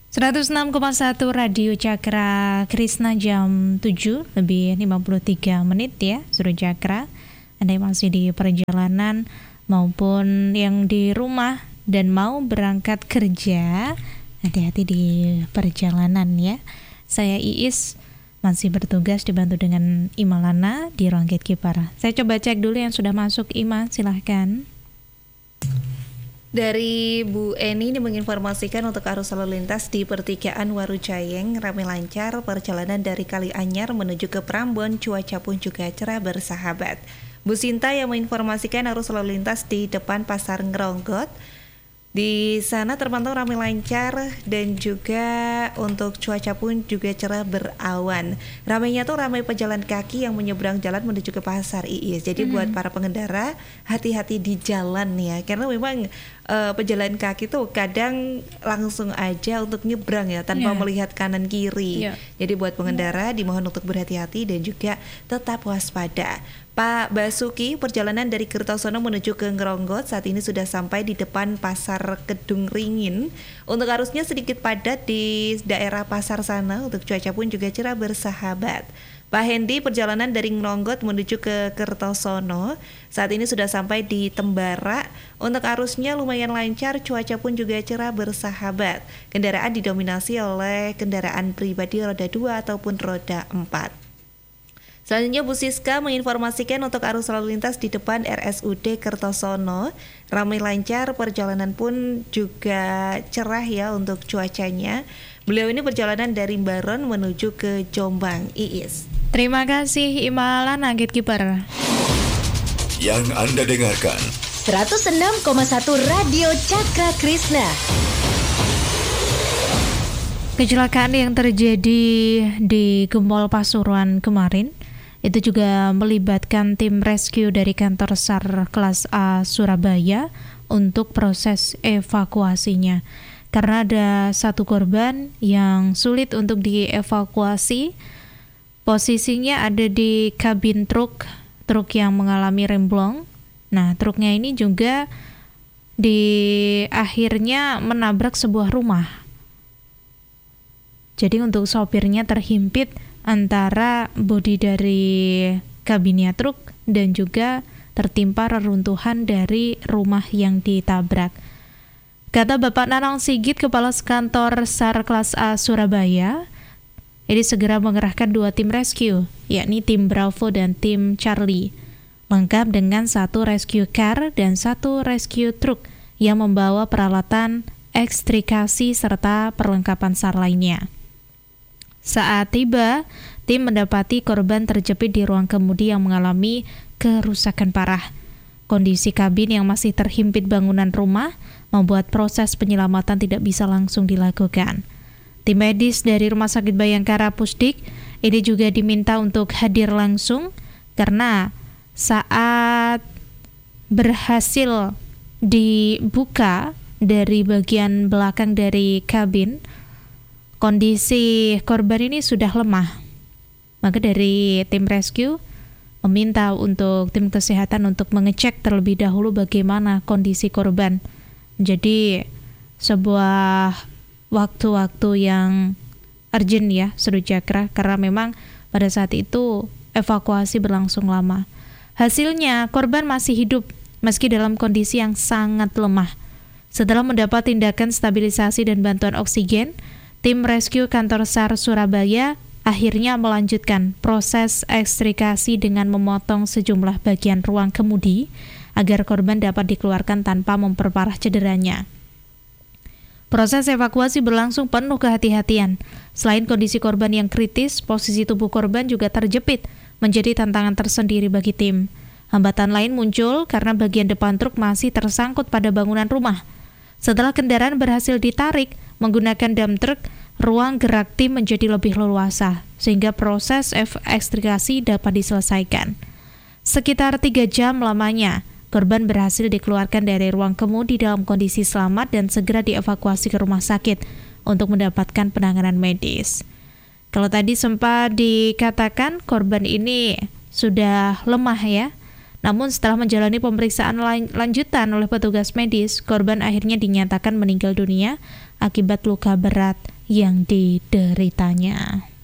106,1 Radio Cakra Krisna jam 7 lebih 53 menit ya Suruh Cakra. Anda yang masih di perjalanan maupun yang di rumah dan mau berangkat kerja, hati-hati di perjalanan ya. Saya Iis masih bertugas dibantu dengan Ima Lana di ruang gatekeeper. Saya coba cek dulu yang sudah masuk. Ima, silahkan. Dari Bu Eni ini menginformasikan untuk arus lalu lintas di pertigaan Warujayeng ramai lancar, perjalanan dari Kalianyar menuju ke Prambon, cuaca pun juga cerah bersahabat. Bu Sinta yang menginformasikan arus lalu lintas di depan Pasar Ngeronggot. Di sana terpantau ramai lancar dan juga untuk cuaca pun juga cerah berawan. Ramainya tuh ramai pejalan kaki yang menyeberang jalan menuju ke pasar Iis. Jadi buat para pengendara hati-hati di jalan ya, karena memang pejalan kaki tuh kadang langsung aja untuk nyebrang ya tanpa melihat kanan kiri. Jadi buat pengendara dimohon untuk berhati-hati dan juga tetap waspada. Pak Basuki, perjalanan dari Kertosono menuju ke Ngeronggot saat ini sudah sampai di depan Pasar Kedung Ringin. Untuk arusnya sedikit padat di daerah pasar sana, untuk cuaca pun juga cerah bersahabat. Pak Hendi, perjalanan dari Ngeronggot menuju ke Kertosono saat ini sudah sampai di Tembara. Untuk arusnya lumayan lancar, cuaca pun juga cerah bersahabat. Kendaraan didominasi oleh kendaraan pribadi roda 2 ataupun roda 4. Selanjutnya Bu Siska menginformasikan untuk arus lalu lintas di depan RSUD Kertosono ramai lancar, perjalanan pun juga cerah ya untuk cuacanya. Beliau ini perjalanan dari Baron menuju ke Jombang Iis. Terima kasih Ima Lana Gatekeeper. Yang Anda dengarkan 106,1 Radio Cakra Krisna. Kecelakaan yang terjadi di Gempol Pasuruan kemarin itu juga melibatkan tim rescue dari kantor SAR kelas A Surabaya untuk proses evakuasinya. Karena ada satu korban yang sulit untuk dievakuasi, posisinya ada di kabin truk yang mengalami remblong. Nah, truknya ini juga akhirnya menabrak sebuah rumah. Jadi untuk sopirnya terhimpit antara bodi dari kabinnya truk dan juga tertimpa reruntuhan dari rumah yang ditabrak. Kata Bapak Nanang Sigit, Kepala Kantor SAR kelas A Surabaya, ini segera mengerahkan 2 tim rescue, yakni tim Bravo dan tim Charlie, lengkap dengan 1 rescue car dan 1 rescue truk yang membawa peralatan ekstrikasi serta perlengkapan SAR lainnya. Saat tiba, tim mendapati korban terjepit di ruang kemudi yang mengalami kerusakan parah. Kondisi kabin yang masih terhimpit bangunan rumah membuat proses penyelamatan tidak bisa langsung dilakukan. Tim medis dari Rumah Sakit Bayangkara Pusdik ini juga diminta untuk hadir langsung karena saat berhasil dibuka dari bagian belakang dari kabin, kondisi korban ini sudah lemah. Maka dari tim rescue meminta untuk tim kesehatan untuk mengecek terlebih dahulu bagaimana kondisi korban. Jadi sebuah waktu-waktu yang urgent ya, Suruh Cakra, karena memang pada saat itu evakuasi berlangsung lama. Hasilnya korban masih hidup meski dalam kondisi yang sangat lemah. Setelah mendapat tindakan stabilisasi dan bantuan oksigen, tim rescue kantor SAR Surabaya akhirnya melanjutkan proses ekstrikasi dengan memotong sejumlah bagian ruang kemudi agar korban dapat dikeluarkan tanpa memperparah cederanya. Proses evakuasi berlangsung penuh kehati-hatian. Selain kondisi korban yang kritis, posisi tubuh korban juga terjepit menjadi tantangan tersendiri bagi tim. Hambatan lain muncul karena bagian depan truk masih tersangkut pada bangunan rumah. Setelah kendaraan berhasil ditarik menggunakan dump truck, ruang gerak tim menjadi lebih leluasa, sehingga proses ekstrikasi dapat diselesaikan. Sekitar 3 jam lamanya, korban berhasil dikeluarkan dari ruang kemudi dalam kondisi selamat dan segera dievakuasi ke rumah sakit untuk mendapatkan penanganan medis. Kalau tadi sempat dikatakan korban ini sudah lemah ya, namun setelah menjalani pemeriksaan lanjutan oleh petugas medis, korban akhirnya dinyatakan meninggal dunia akibat luka berat yang dideritanya.